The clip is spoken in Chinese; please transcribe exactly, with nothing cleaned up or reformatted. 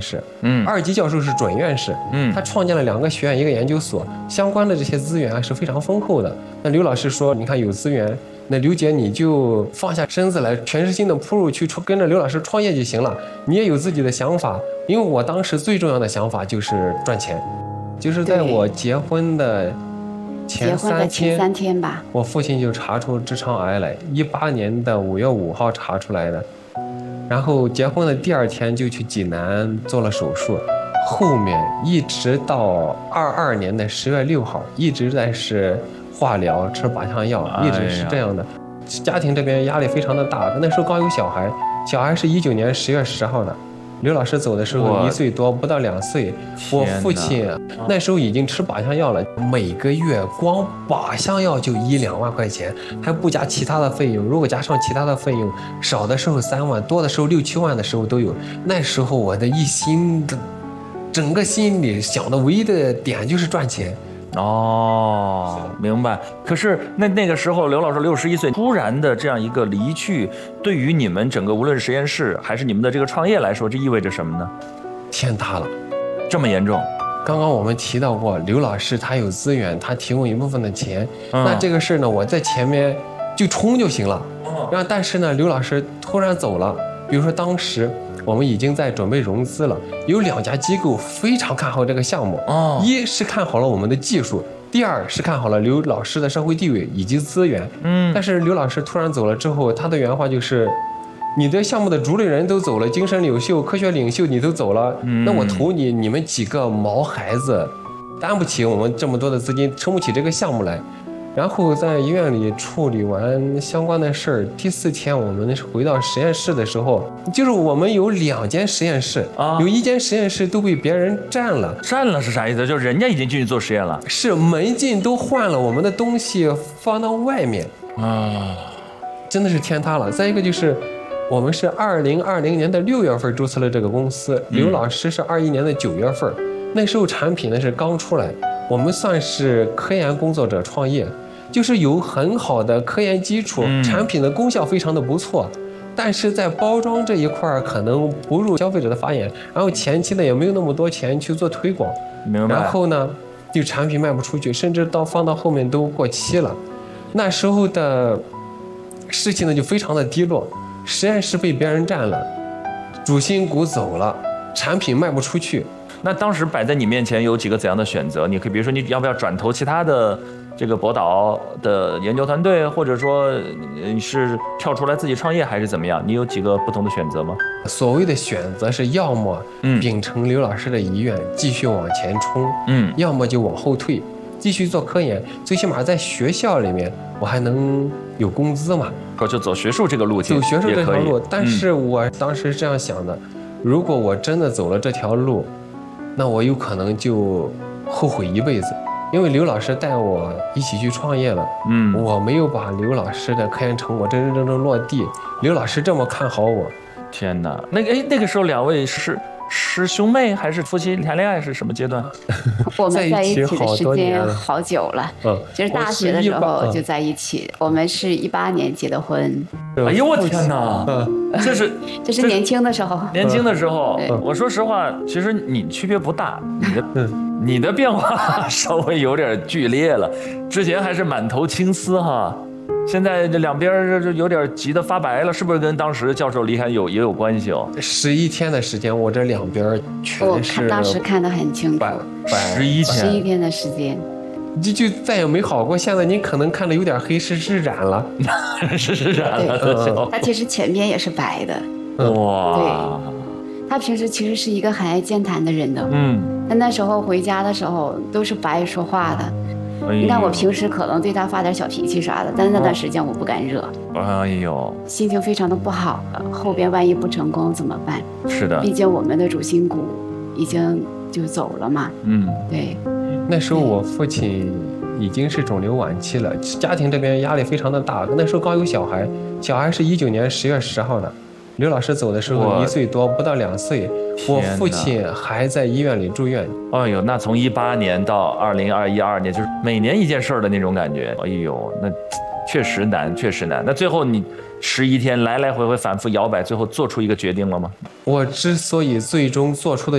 士，嗯，二级教授是准院士，嗯，他创建了两个学院，一个研究所，相关的这些资源是非常丰厚的。那刘老师说，你看有资源，那刘姐你就放下身子来，全身心的扑入去跟着刘老师创业就行了。你也有自己的想法，因为我当时最重要的想法就是赚钱，就是在我结婚的前三天， 前三天吧， 我父亲就查出直肠癌来，一八年的五月五号查出来的。然后结婚的第二天就去济南做了手术，后面一直到二二年的十月六号，一直在是化疗吃靶向药，一直是这样的。家庭这边压力非常的大，那时候刚有小孩，小孩是一九年十月十号的。刘老师走的时候一岁多，不到两岁。我父亲那时候已经吃靶向药了，每个月光靶向药就一两万块钱，还不加其他的费用。如果加上其他的费用，少的时候三万，多的时候六七万的时候都有。那时候我的一心的，整个心里想的唯一的点就是赚钱。 哦，明白。可是那那个时候，刘老师六十一岁，突然的这样一个离去，对于你们整个无论是实验室还是你们的这个创业来说，这意味着什么呢？ 天塌了， 这么严重？ 刚刚我们提到过，刘老师他有资源，他提供一部分的钱，嗯、那这个事呢，我在前面就冲就行了。然后，但是呢，刘老师突然走了，比如说当时。我们已经在准备融资了，有两家机构非常看好这个项目。哦，一是看好了我们的技术，第二是看好了刘老师的社会地位以及资源。嗯，但是刘老师突然走了之后，他的原话就是：你的项目的主理人都走了，精神领袖、科学领袖你都走了，嗯、那我投你，你们几个毛孩子，担不起我们这么多的资金，撑不起这个项目来。然后在医院里处理完相关的事儿，第四天我们回到实验室的时候，就是我们有两间实验室啊，有一间实验室都被别人占了。 占了是啥意思？就是人家已经进去做实验了， 是门禁都换了，我们的东西放到外面啊，真的是天塌了。再一个就是，我们是二零二零年的六月份注册了这个公司，嗯、刘老师是二一年的九月份，那时候产品呢是刚出来。我们算是科研工作者创业，就是有很好的科研基础，嗯、产品的功效非常的不错，但是在包装这一块可能不入消费者的法眼，然后前期呢也没有那么多钱去做推广， 明白？ 然后呢，就产品卖不出去，甚至到放到后面都过期了。那时候的士气呢就非常的低落，实验室被别人占了，主心骨走了，产品卖不出去。 那当时摆在你面前有几个怎样的选择？你可以比如说你要不要转投其他的这个博导的研究团队，或者说你是跳出来自己创业，还是怎么样？你有几个不同的选择吗？ 所谓的选择是要么秉承刘老师的遗愿继续往前冲，嗯，要么就往后退，继续做科研，最起码在学校里面我还能有工资嘛。 说就走学术这个路径， 走学术这条路，但是我当时是这样想的，如果我真的走了这条路，那我有可能就后悔一辈子，因为刘老师带我一起去创业了，嗯，我没有把刘老师的科研成果真真正正落地，刘老师这么看好我， 天哪！那个哎，那个时候两位是师兄妹还是夫妻谈恋爱是什什么阶段？ 我们在一起的时间好久了，嗯，就是大学的时候就在一起，嗯、我们是一八年结的婚。 哎呦我天哪！嗯、这是这是年轻的时候， 年轻的时候。嗯、我说实话，其实你区别不大，你的、嗯、你的变化稍微有点剧烈了。之前还是满头青丝哈。现在这两边就有点急得发白了，是不是跟当时教授离开有也有关系哦？ 十一天的时间，我这两边全是。 我当时看得很清楚， 十一天， 十一天的时间， 就就再也没好过。现在你可能看的有点黑，是是染了， 是是染了。 他其实前边也是白的， 哇！ 对，他平时其实是一个很爱健谈的人的，嗯，他那时候回家的时候都是不爱说话的。你看我平时可能对他发点小脾气啥的，但是那段时间我不敢惹， 哎呦， 心情非常的不好，后边万一不成功怎么办？ 是的， 毕竟我们的主心骨已经就走了嘛。嗯，对。 那时候我父亲已经是肿瘤晚期了，家庭这边压力非常的大。那时候刚有小孩，小孩是一九年十月十号的，刘老师走的时候一岁多，不到两岁。我父亲还在医院里住院。 哎呦，那从一八年到二零二一二年，就是每年一件事儿的那种感觉。哎呦，那确实难，确实难。那最后你十一天来来回回反复摇摆，最后做出一个决定了吗？ 我之所以最终做出的